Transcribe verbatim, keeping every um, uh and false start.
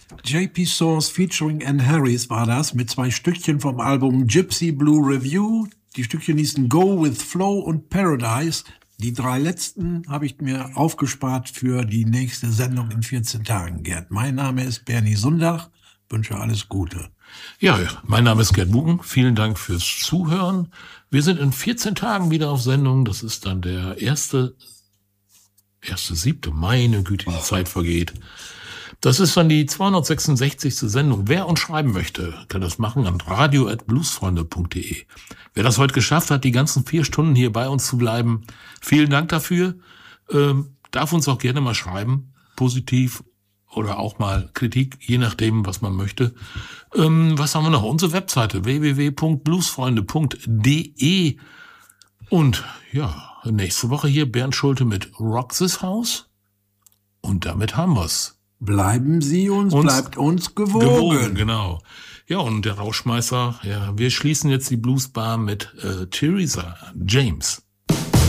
J P Source featuring Anne Harris war das, mit zwei Stückchen vom Album Gypsy Blue Review. Die Stückchen hießen Go With Flow und Paradise. Die drei letzten habe ich mir aufgespart für die nächste Sendung in vierzehn Tagen, Gerd. Mein Name ist Bernie Sundach, wünsche alles Gute. Ja, mein Name ist Gerd Buchen. Vielen Dank fürs Zuhören. Wir sind in vierzehn Tagen wieder auf Sendung. Das ist dann der erste, erste siebte. Meine Güte, die Zeit vergeht. Das ist dann die zweihundertsechsundsechzigste Sendung. Wer uns schreiben möchte, kann das machen an radio at bluesfreunde punkt de. Wer das heute geschafft hat, die ganzen vier Stunden hier bei uns zu bleiben, vielen Dank dafür. Ähm, darf uns auch gerne mal schreiben, positiv oder auch mal Kritik, je nachdem, was man möchte. Ähm, was haben wir noch? Unsere Webseite w w w punkt bluesfreunde punkt de. Und ja, nächste Woche hier Bernd Schulte mit Rox's House. Und damit haben wir's. Bleiben Sie uns, uns bleibt uns gewogen. gewogen. Genau. Ja, und der Rauschmeißer, ja, wir schließen jetzt die Bluesbar mit äh, Theresa James.